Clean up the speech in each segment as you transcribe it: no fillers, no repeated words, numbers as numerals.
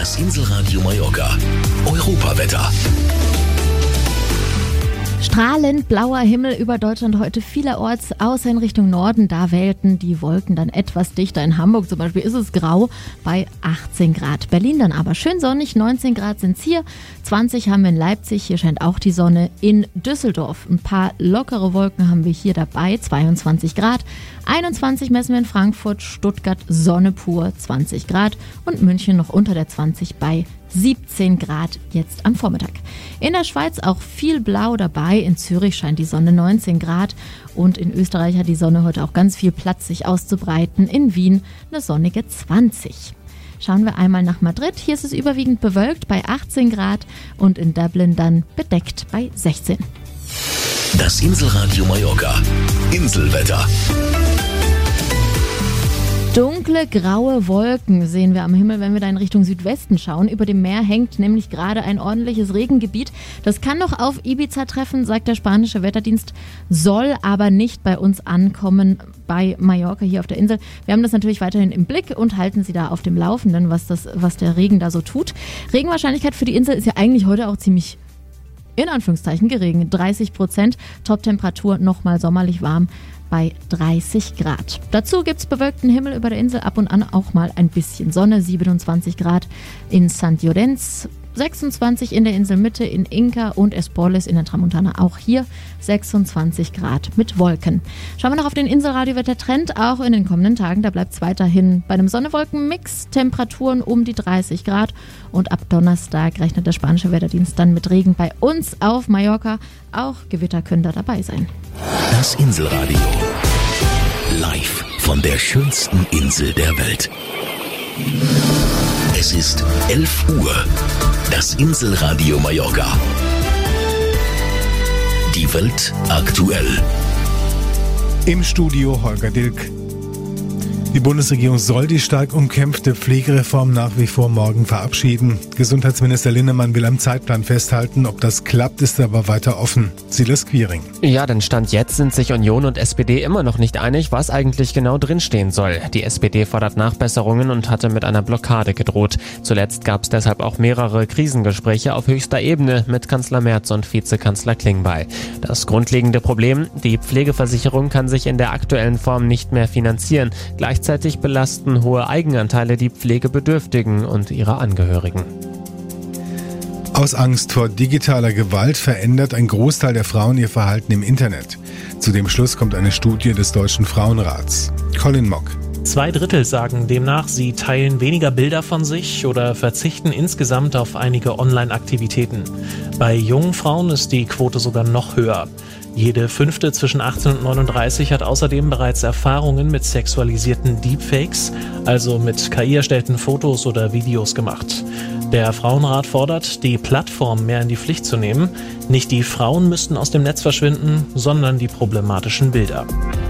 Das Inselradio Mallorca. Europawetter. Strahlend blauer Himmel über Deutschland heute vielerorts, außer in Richtung Norden. Da wählten die Wolken dann etwas dichter. In Hamburg zum Beispiel ist es grau bei 18 Grad. Berlin dann aber schön sonnig, 19 Grad sind es hier. 20 haben wir in Leipzig, hier scheint auch die Sonne. In Düsseldorf ein paar lockere Wolken haben wir hier dabei, 22 Grad. 21 messen wir in Frankfurt, Stuttgart Sonne pur, 20 Grad. Und München noch unter der 20 bei 17 Grad jetzt am Vormittag. In der Schweiz auch viel Blau dabei. In Zürich scheint die Sonne 19 Grad. Und in Österreich hat die Sonne heute auch ganz viel Platz, sich auszubreiten. In Wien eine sonnige 20. Schauen wir einmal nach Madrid. Hier ist es überwiegend bewölkt bei 18 Grad und in Dublin dann bedeckt bei 16. Das Inselradio Mallorca. Inselwetter. Dunkle, graue Wolken sehen wir am Himmel, wenn wir da in Richtung Südwesten schauen. Über dem Meer hängt nämlich gerade ein ordentliches Regengebiet. Das kann noch auf Ibiza treffen, sagt der spanische Wetterdienst, soll aber nicht bei uns ankommen, bei Mallorca hier auf der Insel. Wir haben das natürlich weiterhin im Blick und halten Sie da auf dem Laufenden, was der Regen da so tut. Regenwahrscheinlichkeit für die Insel ist ja eigentlich heute auch ziemlich in Anführungszeichen gering. 30%, Toptemperatur nochmal sommerlich warm bei 30 Grad. Dazu gibt es bewölkten Himmel über der Insel, ab und an auch mal ein bisschen Sonne, 27 Grad in St. Llorenç, 26 in der Inselmitte, in Inca und Esporles in der Tramontana, auch hier 26 Grad mit Wolken. Schauen wir noch auf den Inselradiowetter-Trend, auch in den kommenden Tagen, da bleibt es weiterhin bei einem Sonne-Wolken-Mix, Temperaturen um die 30 Grad und ab Donnerstag rechnet der spanische Wetterdienst dann mit Regen bei uns auf Mallorca, auch Gewitter können da dabei sein. Das Inselradio. Live von der schönsten Insel der Welt. Es ist 11 Uhr. Das Inselradio Mallorca. Die Welt aktuell. Im Studio Holger Dilk. Die Bundesregierung soll die stark umkämpfte Pflegereform nach wie vor morgen verabschieden. Gesundheitsminister Linnemann will am Zeitplan festhalten. Ob das klappt, ist aber weiter offen. Silas Quiring. Ja, denn Stand jetzt sind sich Union und SPD immer noch nicht einig, was eigentlich genau drinstehen soll. Die SPD fordert Nachbesserungen und hatte mit einer Blockade gedroht. Zuletzt gab es deshalb auch mehrere Krisengespräche auf höchster Ebene mit Kanzler Merz und Vizekanzler Klingbeil. Das grundlegende Problem: die Pflegeversicherung kann sich in der aktuellen Form nicht mehr finanzieren. Gleichzeitig belasten hohe Eigenanteile die Pflegebedürftigen und ihre Angehörigen. Aus Angst vor digitaler Gewalt verändert ein Großteil der Frauen ihr Verhalten im Internet. Zu dem Schluss kommt eine Studie des Deutschen Frauenrats. Colin Mock. 2/3 sagen demnach, sie teilen weniger Bilder von sich oder verzichten insgesamt auf einige Online-Aktivitäten. Bei jungen Frauen ist die Quote sogar noch höher. Jede 5. zwischen 18 und 39 hat außerdem bereits Erfahrungen mit sexualisierten Deepfakes, also mit KI erstellten Fotos oder Videos gemacht. Der Frauenrat fordert, die Plattform mehr in die Pflicht zu nehmen. Nicht die Frauen müssten aus dem Netz verschwinden, sondern die problematischen Bilder.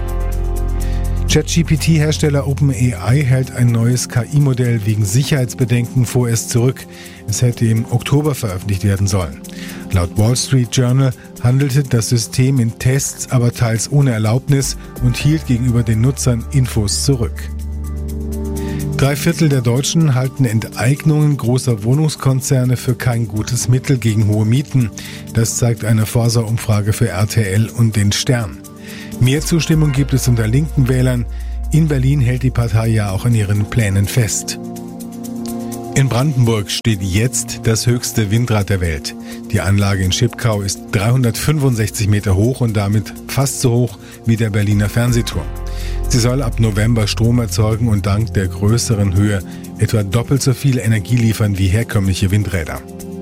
ChatGPT-Hersteller OpenAI hält ein neues KI-Modell wegen Sicherheitsbedenken vorerst zurück. Es hätte im Oktober veröffentlicht werden sollen. Laut Wall Street Journal handelte das System in Tests, aber teils ohne Erlaubnis und hielt gegenüber den Nutzern Infos zurück. 3/4 der Deutschen halten Enteignungen großer Wohnungskonzerne für kein gutes Mittel gegen hohe Mieten. Das zeigt eine Forsa-Umfrage für RTL und den Stern. Mehr Zustimmung gibt es unter linken Wählern. In Berlin hält die Partei ja auch an ihren Plänen fest. In Brandenburg steht jetzt das höchste Windrad der Welt. Die Anlage in Schipkau ist 365 Meter hoch und damit fast so hoch wie der Berliner Fernsehturm. Sie soll ab November Strom erzeugen und dank der größeren Höhe etwa doppelt so viel Energie liefern wie herkömmliche Windräder.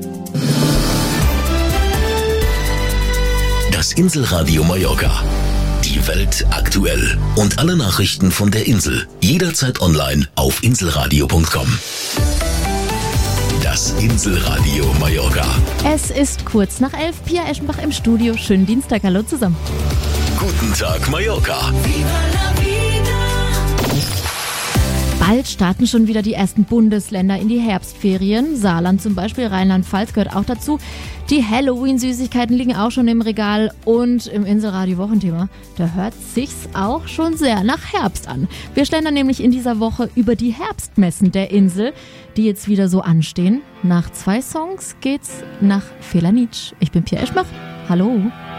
Das Inselradio Mallorca. Die Welt aktuell. Und alle Nachrichten von der Insel. Jederzeit online auf inselradio.com. Das Inselradio Mallorca. Es ist kurz nach 11, Pia Eschenbach im Studio. Schönen Dienstag, hallo zusammen. Guten Tag Mallorca. Bald starten schon wieder die ersten Bundesländer in die Herbstferien. Saarland zum Beispiel, Rheinland-Pfalz gehört auch dazu. Die Halloween-Süßigkeiten liegen auch schon im Regal und im Inselradio-Wochenthema. Da hört sich's auch schon sehr nach Herbst an. Wir schlendern nämlich in dieser Woche über die Herbstmessen der Insel, die jetzt wieder so anstehen. Nach 2 Songs geht's nach Felanitsch. Ich bin Pia Eschmach. Hallo.